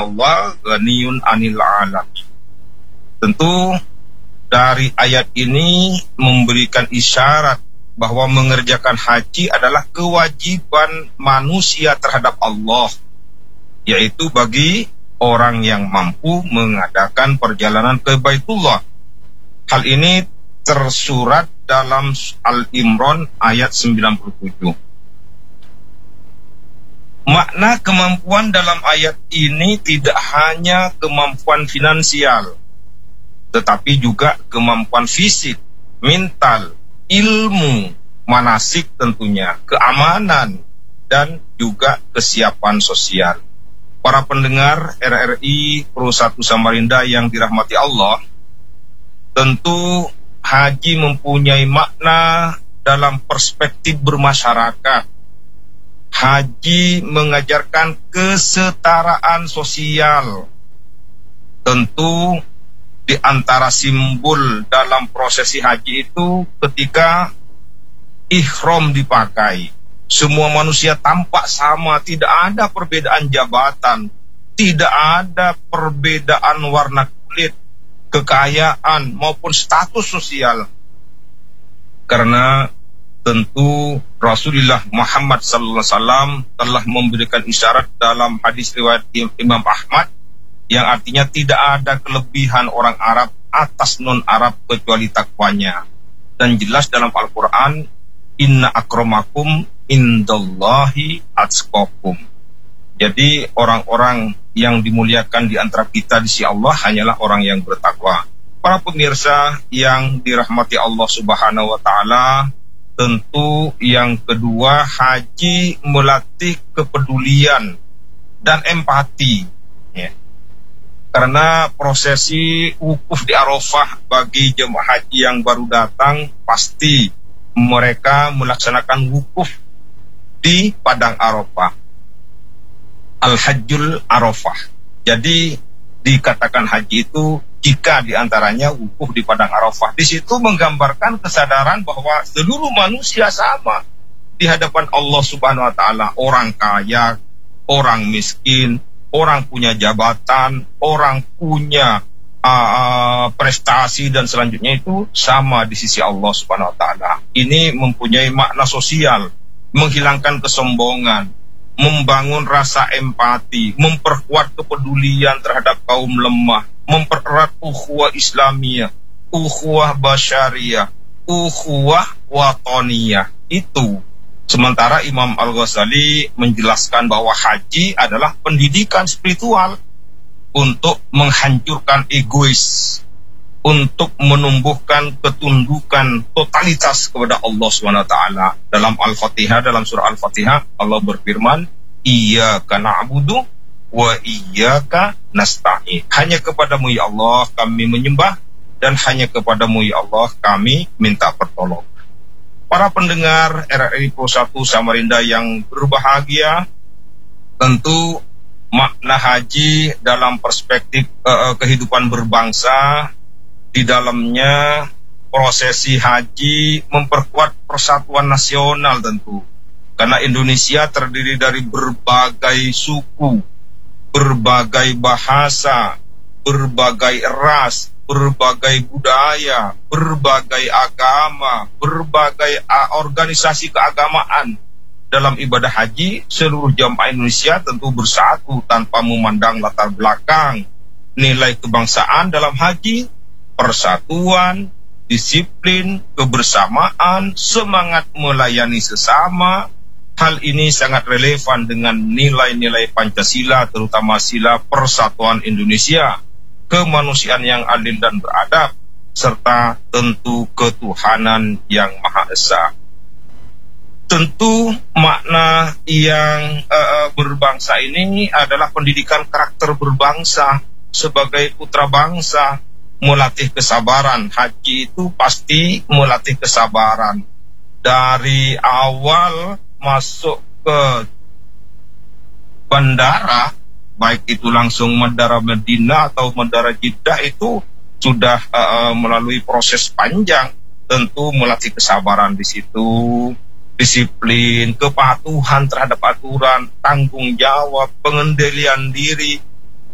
Allah ghaniyun 'anil 'alamin. Tentu dari ayat ini memberikan isyarat bahwa mengerjakan haji adalah kewajiban manusia terhadap Allah, yaitu bagi orang yang mampu mengadakan perjalanan ke Baitullah. Hal ini tersurat dalam Al-Imran ayat 97. Makna kemampuan dalam ayat ini tidak hanya kemampuan finansial, tetapi juga kemampuan fisik, mental, ilmu, manasik tentunya, keamanan, dan juga kesiapan sosial. Para pendengar RRI Pro 1 Samarinda yang dirahmati Allah, tentu haji mempunyai makna dalam perspektif bermasyarakat. Haji mengajarkan kesetaraan sosial. Tentu di antara simbol dalam prosesi haji itu ketika ihram dipakai, semua manusia tampak sama, tidak ada perbedaan jabatan, tidak ada perbedaan warna kulit, kekayaan maupun status sosial. Karena tentu Rasulullah Muhammad SAW telah memberikan isyarat dalam hadis riwayat Imam Ahmad yang artinya tidak ada kelebihan orang Arab atas non-Arab kecuali takwanya. Dan jelas dalam Al-Quran, inna akramakum indallahi atqakum. Jadi orang-orang yang dimuliakan di antara kita di sisi Allah hanyalah orang yang bertakwa. Para pemirsa yang dirahmati Allah Subhanahu wa taala, tentu yang kedua, haji melatih kepedulian dan empati, ya. Karena prosesi wukuf di Arafah bagi jemaah haji yang baru datang, pasti mereka melaksanakan wukuf di Padang Arafah, Al-Hajjul Arafah. Jadi dikatakan haji itu jika diantaranya wukuf di Padang Arafah. Di situ menggambarkan kesadaran bahwa seluruh manusia sama di hadapan Allah Subhanahu wa taala. Orang kaya, orang miskin, orang punya jabatan, orang punya prestasi dan selanjutnya itu sama di sisi Allah Subhanahu wa taala. Ini mempunyai makna sosial, menghilangkan kesombongan, membangun rasa empati, memperkuat kepedulian terhadap kaum lemah, mempererat ukhuwah Islamiyah, ukhuwah basyariyah, ukhuwah wataniyah. Itu. Sementara Imam Al-Ghazali menjelaskan bahwa haji adalah pendidikan spiritual untuk menghancurkan egois, untuk menumbuhkan ketundukan totalitas kepada Allah SWT. Dalam Al-Fatihah, dalam surah Al-Fatihah, Allah berfirman, Iyyaka na'budu wa iyyaka nasta'in. Hanya kepadamu ya Allah kami menyembah, dan hanya kepadamu ya Allah kami minta pertolongan. Para pendengar RRI Pro 1 Samarinda yang berbahagia, tentu makna haji dalam perspektif kehidupan berbangsa, di dalamnya prosesi haji memperkuat persatuan nasional tentu. Karena Indonesia terdiri dari berbagai suku, berbagai bahasa, berbagai ras, berbagai budaya, berbagai agama, berbagai organisasi keagamaan. Dalam ibadah haji, seluruh jamaah Indonesia tentu bersatu tanpa memandang latar belakang. Nilai kebangsaan dalam haji, persatuan, disiplin, kebersamaan, semangat melayani sesama. Hal ini sangat relevan dengan nilai-nilai Pancasila, terutama sila persatuan Indonesia, kemanusiaan yang adil dan beradab, serta tentu ketuhanan yang Maha Esa. Tentu makna yang berbangsa ini adalah pendidikan karakter berbangsa sebagai putra bangsa, melatih kesabaran. Haji itu pasti melatih kesabaran. Dari awal masuk ke bandara, baik itu langsung Bandara Madinah atau Bandara Jeddah, itu sudah melalui proses panjang. Tentu melatih kesabaran di situ, disiplin, kepatuhan terhadap aturan, tanggung jawab, pengendalian diri,